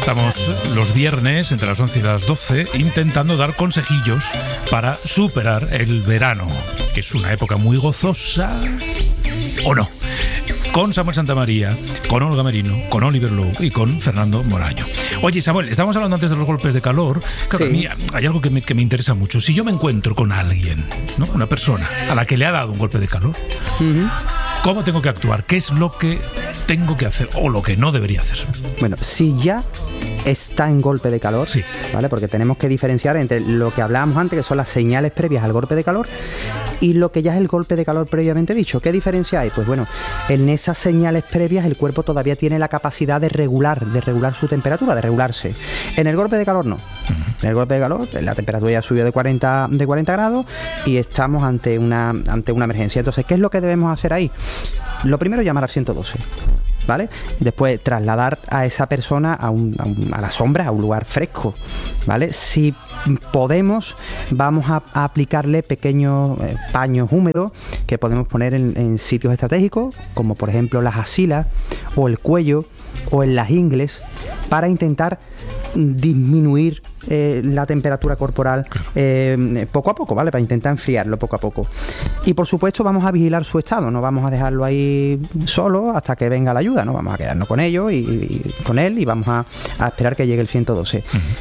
Estamos los viernes entre las 11 y las 12 intentando dar consejillos para superar el verano, que es una época muy gozosa, ¿o no? Con Samuel Santamaría, con Olga Merino, con Oliver Lowe y con Fernando Moraño. Oye, Samuel, estábamos hablando antes de los golpes de calor. Claro, sí. A mí hay algo que me interesa mucho. Si yo me encuentro con alguien, ¿no? Una persona a la que le ha dado un golpe de calor, ¿cómo tengo que actuar? ¿Qué es lo que tengo que hacer o lo que no debería hacer? Bueno, si ya está en golpe de calor, sí, ¿vale? Porque tenemos que diferenciar entre lo que hablábamos antes, que son las señales previas al golpe de calor, y lo que ya es el golpe de calor previamente dicho. ¿Qué diferencia hay? Pues bueno, en esas señales previas el cuerpo todavía tiene la capacidad de regular su temperatura, de regularse. En el golpe de calor no. En el golpe de calor la temperatura ya subió de 40 grados y estamos ante una emergencia. Entonces, ¿qué es lo que debemos hacer ahí? Lo primero, llamar al 112. ¿Vale? Después trasladar a esa persona a la sombra, a un lugar fresco, ¿vale? Si podemos, vamos a aplicarle pequeños paños húmedos que podemos poner en sitios estratégicos, como por ejemplo las axilas o el cuello o en las ingles, para intentar disminuir la temperatura corporal poco a poco, ¿vale? Para intentar enfriarlo poco a poco. Y por supuesto vamos a vigilar su estado, no vamos a dejarlo ahí solo hasta que venga la ayuda, ¿no? Vamos a quedarnos con ellos y con él y vamos a esperar que llegue el 112.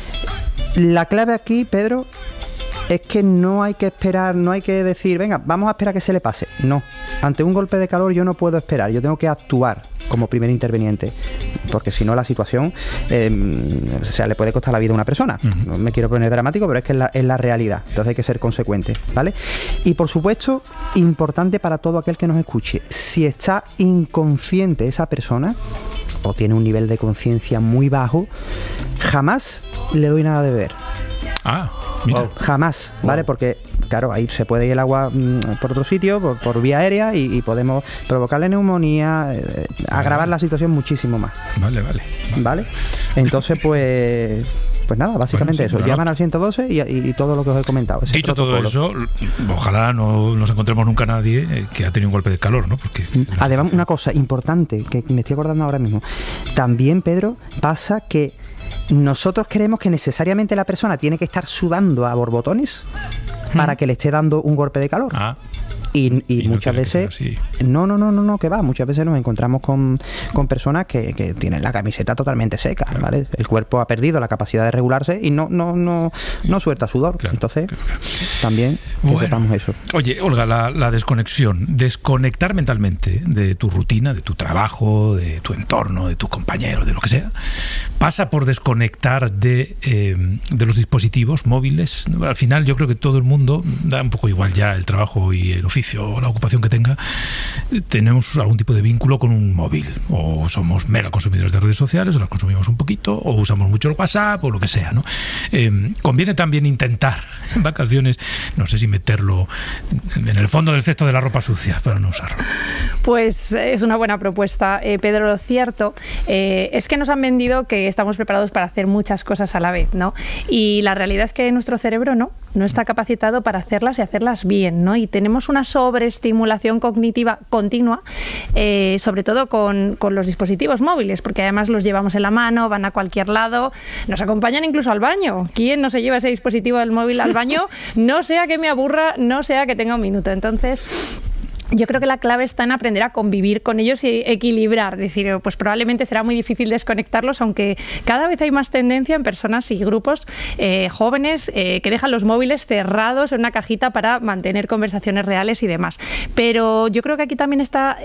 La clave aquí, Pedro, es que no hay que esperar, no hay que decir, venga, vamos a esperar que se le pase. No, ante un golpe de calor yo no puedo esperar, yo tengo que actuar como primer interveniente, porque si no la situación le puede costar la vida a una persona. No me quiero poner dramático, pero es que es la realidad, entonces hay que ser consecuente, ¿vale? Y por supuesto, importante para todo aquel que nos escuche, si está inconsciente esa persona o tiene un nivel de conciencia muy bajo, jamás le doy nada de beber. Mira. Jamás, ¿vale? Porque, claro, ahí se puede ir el agua por otro sitio, por vía aérea, y podemos provocarle neumonía, agravar la situación muchísimo más. Vale. Entonces, pues nada, básicamente eso. Llaman al 112 y todo lo que os he comentado. Dicho todo eso, ojalá no nos encontremos nunca nadie que ha tenido un golpe de calor, ¿no? Porque además, una cosa importante que me estoy acordando ahora mismo. También, Pedro, pasa que nosotros creemos que necesariamente la persona tiene que estar sudando a borbotones para que le esté dando un golpe de calor. Y muchas veces no, que va, muchas veces nos encontramos con personas que tienen la camiseta totalmente seca, ¿vale? El cuerpo ha perdido la capacidad de regularse y no suelta sudor. Entonces, también sepamos eso. Oye, Olga, la desconexión, desconectar mentalmente de tu rutina, de tu trabajo, de tu entorno, de tus compañeros, de lo que sea, pasa por desconectar de los dispositivos móviles. Al final yo creo que todo el mundo, da un poco igual ya el trabajo y el oficio o la ocupación que tenga, tenemos algún tipo de vínculo con un móvil, o somos mega consumidores de redes sociales, o las consumimos un poquito, o usamos mucho el WhatsApp, o lo que sea, ¿no? Conviene también intentar en vacaciones, no sé si meterlo en el fondo del cesto de la ropa sucia para no usarlo. Pues es una buena propuesta, Pedro. Lo cierto es que nos han vendido que estamos preparados para hacer muchas cosas a la vez, ¿no? Y la realidad es que nuestro cerebro no está capacitado para hacerlas y hacerlas bien, ¿no? Y tenemos una sobreestimulación cognitiva continua, sobre todo con los dispositivos móviles, porque además los llevamos en la mano, van a cualquier lado, nos acompañan incluso al baño. ¿Quién no se lleva ese dispositivo del móvil al baño? No sea que me aburra, no sea que tenga un minuto. Entonces, yo creo que la clave está en aprender a convivir con ellos y equilibrar. Es decir, pues probablemente será muy difícil desconectarlos, aunque cada vez hay más tendencia en personas y grupos jóvenes que dejan los móviles cerrados en una cajita para mantener conversaciones reales y demás. Pero yo creo que aquí también está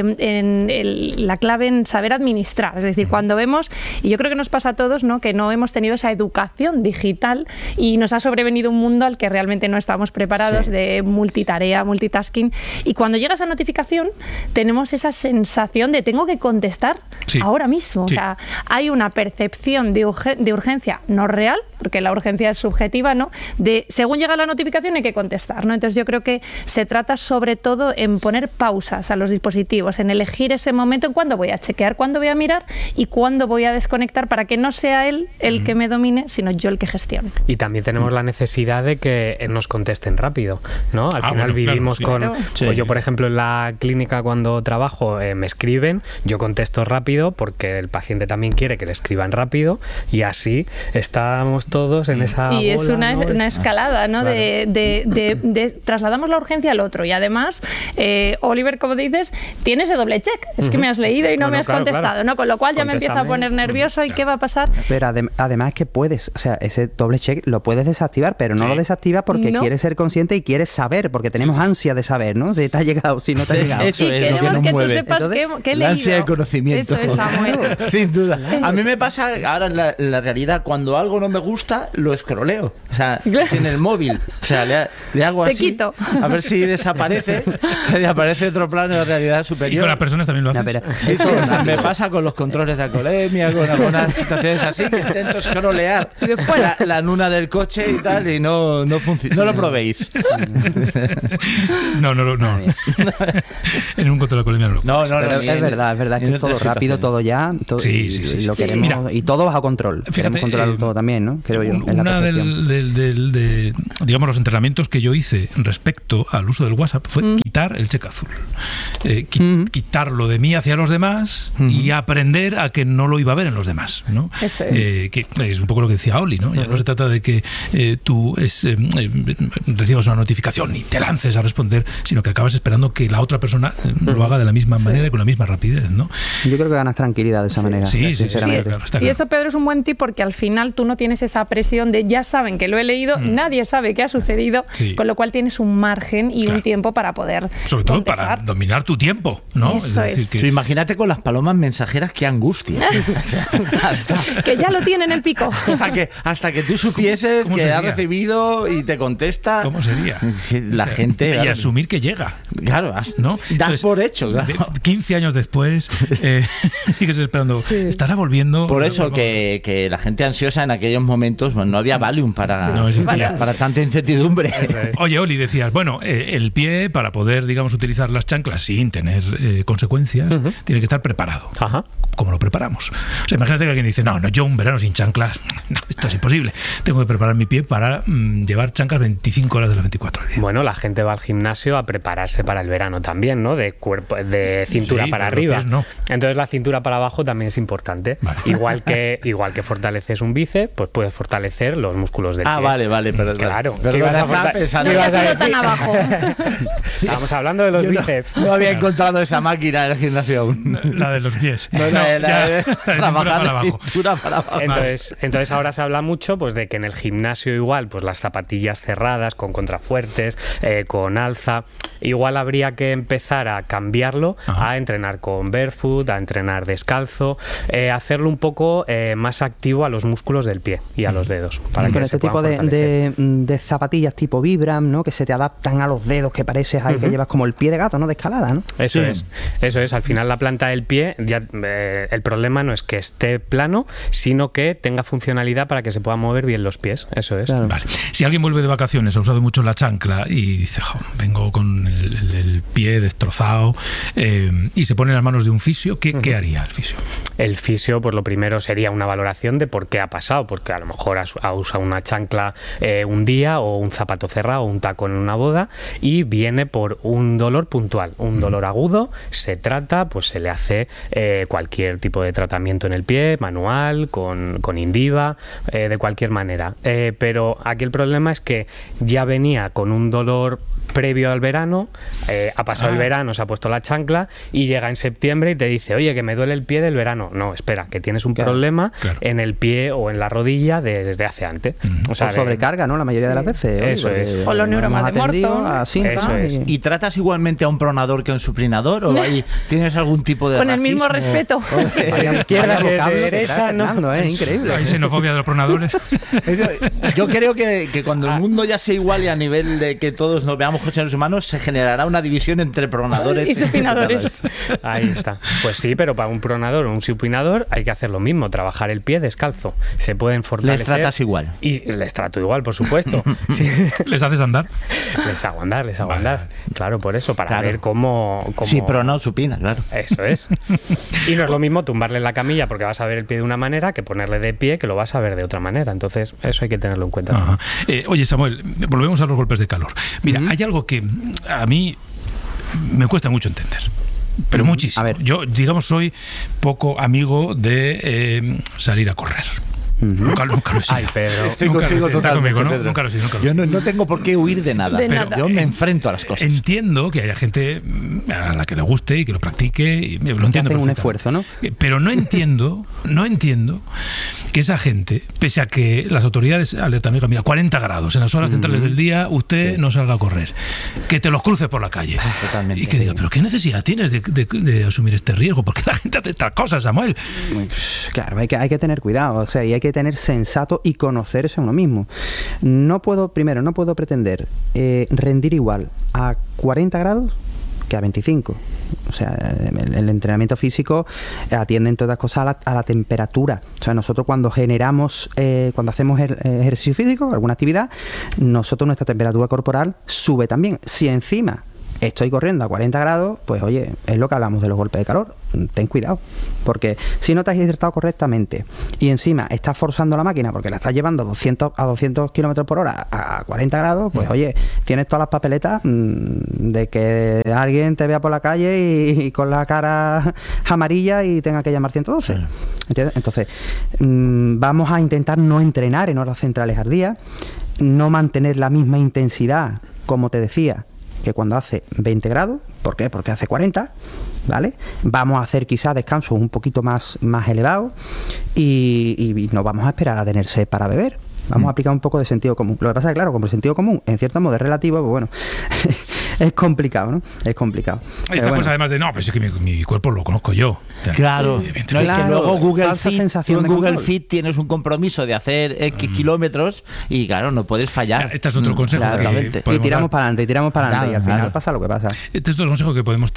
la clave en saber administrar. Es decir, cuando vemos, y yo creo que nos pasa a todos, ¿no?, que no hemos tenido esa educación digital y nos ha sobrevenido un mundo al que realmente no estamos preparados, de multitarea, multitasking, y cuando llega esa notificación tenemos esa sensación de tengo que contestar ahora mismo. O sea, hay una percepción de urgencia no real, porque la urgencia es subjetiva, ¿no?, de según llega la notificación hay que contestar, ¿no? Entonces yo creo que se trata sobre todo en poner pausas a los dispositivos, en elegir ese momento en cuándo voy a chequear, cuándo voy a mirar y cuándo voy a desconectar, para que no sea él el que me domine, sino yo el que gestione. Y también tenemos la necesidad de que nos contesten rápido, ¿no? Al final vivimos con... Pues yo, por por ejemplo, en la clínica cuando trabajo me escriben, yo contesto rápido porque el paciente también quiere que le escriban rápido y así estamos todos en esa y bola, es una escalada, ¿no? Claro. De trasladamos la urgencia al otro y además, Oliver, como dices, tiene ese doble check. Es que me has leído y no me has contestado, ¿no? Con lo cual ya me empiezo a poner nervioso y ¿qué va a pasar? Pero además que puedes, o sea, ese doble check lo puedes desactivar, pero no lo desactivas porque quieres ser consciente y quieres saber, porque tenemos ansia de saber, ¿no? Si te ha llegado, si no te ha llegado. Eso y es lo que nos que mueve. Tú sepas Entonces, qué he la ansia leído. de conocimiento. Eso es, Samuel. Sin duda. A mí me pasa ahora en la realidad, cuando algo no me gusta, lo escroleo. O sea, en el móvil. O sea, le hago Te así. quito. A ver si desaparece. Y aparece otro plano de la realidad superior. Y con las personas también lo haces. No, pero Sí, eso es me rápido. pasa con los controles de alcoholemia, con algunas situaciones así, que intento scrollear la luna del coche y tal, y no funciona. No lo probéis. No. En un control de la alcoholemia no. No, Pero es verdad, es que es todo rápido, todo ya, todo, Sí. y lo queremos, Mira, y todo bajo control. fíjate, Queremos controlarlo todo también, ¿no? Creo yo. en la Una perfección. de digamos, los entrenamientos que yo hice respecto al uso del WhatsApp fue quitar el check azul. Quitarlo de mí hacia los demás y aprender a que no lo iba a ver en los demás, ¿no? Eso es. Que es un poco lo que decía Oli, ¿no? Ya no se trata de que tú recibas una notificación y te lances a responder, sino que acabas esperando que la otra persona lo haga de la misma manera y con la misma rapidez, ¿no? Yo creo que ganas tranquilidad de esa manera, Sí, sinceramente. claro, está Y claro. eso, Pedro, es un buen tip porque al final tú no tienes esa presión de ya saben que lo he leído, nadie sabe qué ha sucedido, Sí. con lo cual tienes un margen y Claro. un tiempo para poder Sobre todo contestar. para dominar tu tiempo, ¿no? Eso es. Pero imagínate con las palomas mensajeras, qué angustia. O sea, Que ya lo tiene en el pico. hasta que tú supieses ¿Cómo que sería? ha recibido y te contesta. ¿Cómo sería? Sí, la gente. Y claro, asumir que llega, Claro, ¿no? das Entonces, por hecho. Claro. 15 años después, sigues esperando. ¿Estará volviendo? Por eso que la gente ansiosa en aquellos momentos, bueno, no había Valium para, No existía. para tanta incertidumbre. Oye, Oli, decías, bueno, el pie, para poder, digamos, utilizar las chanclas sin tener consecuencias, tiene que estar preparado. Ajá. ¿Cómo lo preparamos? O sea, imagínate que alguien dice, no, yo un verano sin chanclas, no, esto es imposible. Tengo que preparar mi pie para llevar chanclas 25 horas de las 24 al día. Bueno, la gente va al gimnasio a prepararse para el verano también, ¿no? De cintura Sí, para pero arriba. los pies no. Entonces la cintura para abajo también es importante. Vale. Igual que fortaleces un bíceps, pues puedes fortalecer los músculos del pie. Vale, pero Claro. Pero ¿Qué ibas a estaba forta- pensando- qué No ibas te a has ido decir? tan abajo. Estábamos hablando de los Yo bíceps. no había encontrado esa máquina en el gimnasio aún. La de los pies. No, Ya, la de cintura trabajar para la abajo. cintura para abajo. Entonces ahora se habla mucho pues de que en el gimnasio igual pues las zapatillas cerradas con contrafuertes, con alza, igual habría que empezar a cambiarlo, Ajá. a entrenar con barefoot, a entrenar descalzo, hacerlo un poco más activo a los músculos del pie y a los dedos. Para Con que este se puedan tipo fortalecer. de zapatillas tipo Vibram, ¿no? Que se te adaptan a los dedos, que pareces ahí que llevas como el pie de gato, ¿no? De escalada, ¿no? Eso es. Al final la planta del pie, ya, el problema no es que esté plano, sino que tenga funcionalidad para que se puedan mover bien los pies. Eso es. Claro. Vale. Si alguien vuelve de vacaciones, ha usado mucho la chancla y dice, "Jo, vengo con el pie destrozado", y se pone en las manos de un fisio, ¿qué haría el fisio? El fisio, pues lo primero sería una valoración de por qué ha pasado, porque a lo mejor ha usado una chancla un día o un zapato cerrado o un tacón en una boda y viene por un dolor puntual, un dolor agudo, se trata, pues se le hace cualquier tipo de tratamiento en el pie, manual, con Indiva, de cualquier manera. Pero aquí el problema es que ya venía con un dolor previo al verano, ha pasado el verano, se ha puesto la chancla y llega en septiembre y te dice, oye, que me duele el pie del verano. No, espera, que tienes un problema en el pie o en la rodilla desde hace antes. O sobrecarga, ¿no? La mayoría de las veces. Eso Oye, es. porque O los neuromas hemos de atendido Morton. a cinta Eso es. ¿Y tratas igualmente a un pronador que a un supinador? ¿O ahí tienes algún tipo de Con el mismo racismo? respeto. Vaya izquierda, vocablo de que derecha, trae ¿no? Fernando, es increíble. Hay xenofobia de los pronadores. Yo creo que cuando el mundo ya se iguale a nivel de que todos nos veamos como seres humanos, se generará una división entre pronadores Y supinadores. Ahí está. Pues sí, pero para un pronador o un supinador hay que hacer lo mismo, trabajar el pie descalzo. Se pueden fortalecer. Les tratas igual. Y les trato igual, por supuesto. Sí. ¿Les haces andar? Les hago andar, les hago andar. Claro, por eso, para Claro. ver cómo... Sí, pero no supina, claro. Eso es. Y no es lo mismo tumbarle en la camilla porque vas a ver el pie de una manera que ponerle de pie que lo vas a ver de otra manera. Entonces, eso hay que tenerlo en cuenta. Ajá. Oye, Samuel, volvemos a los golpes de calor. Mira, hay algo que a mí me cuesta mucho entender. Pero muchísimo. A ver. Yo, digamos, soy poco amigo de salir a correr. Nunca lo he sido. Ay, Pedro. Estoy Nunca contigo lo he sido. totalmente, Conmigo, ¿no? Pedro. Nunca lo he sido, nunca lo he Yo sido. no tengo por qué huir de nada. De Pero nada. yo me enfrento a las cosas. Entiendo que haya gente a la que le guste y que lo practique, y lo entiendo hacen un perfectamente. esfuerzo, ¿no? Pero no entiendo que esa gente, pese a que las autoridades alertan, oiga, mira, 40 grados en las horas centrales del día, usted no salga a correr, que te los cruces por la calle. Totalmente. Y que diga, pero ¿qué necesidad tienes de asumir este riesgo? Porque la gente hace estas cosas, Samuel. Claro, hay que tener cuidado, o sea, y hay que tener sensato y conocerse a uno mismo. No puedo pretender rendir igual a 40 grados que a 25. O sea, el entrenamiento físico atiende, entre otras cosas, a la temperatura. O sea, nosotros cuando cuando hacemos ejercicio físico, alguna actividad, nuestra temperatura corporal sube también. Si encima estoy corriendo a 40 grados, pues oye, es lo que hablamos de los golpes de calor. Ten cuidado, porque si no te has hidratado correctamente y encima estás forzando la máquina porque la estás llevando a 200 km por hora a 40 grados, pues oye, tienes todas las papeletas de que alguien te vea por la calle y con la cara amarilla y tenga que llamar 112. Sí. ¿Entiendes? Entonces, vamos a intentar no entrenar en horas centrales al día, no mantener la misma intensidad, como te decía, que cuando hace 20 grados. ¿Por qué? Porque hace 40, ¿vale? Vamos a hacer quizás descansos un poquito más elevados y no vamos a esperar a tener sed para beber. Vamos a aplicar un poco de sentido común. Lo que pasa es que, claro, como el sentido común en cierto modo es relativo, pues bueno, es complicado, ¿no? Es complicado. Esta cosa además de, no, pues es que mi cuerpo lo conozco yo. O sea, claro, no, claro, que luego Google Fit, sensación en de Google control. Fit tienes un compromiso de hacer X kilómetros y claro, no puedes fallar. Este es otro consejo Claramente. que Y tiramos para adelante, Claro, y al final claro. pasa lo que pasa. Este es otro consejo que podemos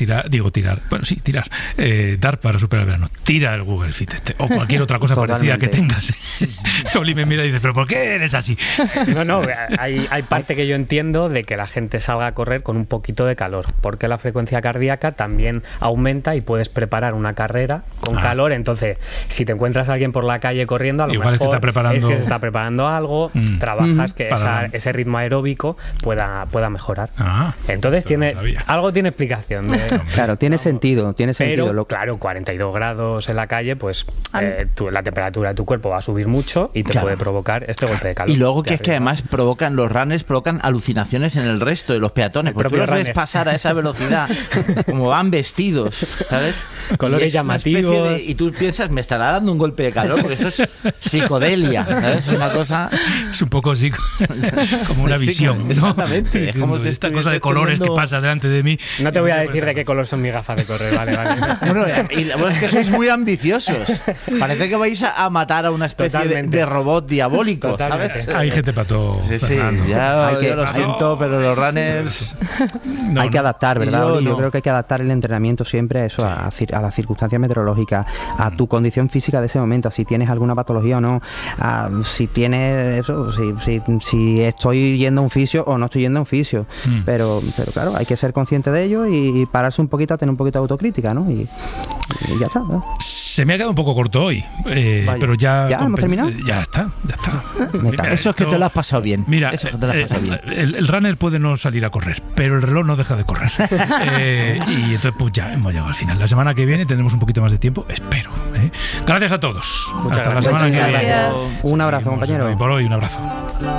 dar para superar el verano. Tira el Google Fit o cualquier otra cosa parecida que tengas. Oli me mira y dice, pero ¿por qué eres así? No, hay parte que yo entiendo de que la gente salga a correr con un poquito de calor, porque la frecuencia cardíaca también aumenta y puedes preparar una carrera con calor. Entonces, si te encuentras a alguien por la calle corriendo, a lo igual mejor es que se está preparando algo, trabajas que ese ritmo aeróbico pueda mejorar. Entonces algo tiene explicación. Claro, tiene sentido. Pero, claro, 42 grados en la calle, pues la temperatura de tu cuerpo va a subir mucho y te puede provocar este golpe de calor. Y luego que es que además los runners provocan alucinaciones en el resto de los peatones, porque tú los ves pasar a esa velocidad, como van vestidos, ¿sabes? Colores llamativos. Y tú piensas, me estará dando un golpe de calor, porque esto es psicodelia, ¿sabes? Es una cosa... Es un poco como una visión, ¿no? Exactamente. Es como esta cosa de colores que pasa delante de mí. No te voy a decir de qué color son mis gafas de correr, vale. Bueno, y la verdad es que sois muy ambiciosos. Parece que vais a matar a una especie de robot diabólico, ¿sabes? Hay gente para todo. Sí, Fernando. yo lo siento, pero los runners... hay que adaptar, ¿verdad? Yo no. creo que hay que adaptar el entrenamiento siempre a eso, a las circunstancias meteorológicas, a tu condición física de ese momento, a si tienes alguna patología o no, a si tienes eso, si estoy yendo a un fisio o no estoy yendo a un fisio. Pero claro, hay que ser consciente de ello y pararse un poquito, a tener un poquito de autocrítica, ¿no? Y ya está, ¿no? Se me ha quedado un poco corto hoy, pero ya hemos terminado. Ya está. Mira, eso es que te lo has pasado bien. Mira, eso es que te lo has pasado bien. El runner puede no salir a correr, pero el reloj no deja de correr. Y entonces pues ya hemos llegado al final. La semana que viene tendremos un poquito más de tiempo, espero. Gracias a todos. Muchas Hasta gracias. la semana que viene. Un abrazo, compañero. Por hoy, un abrazo.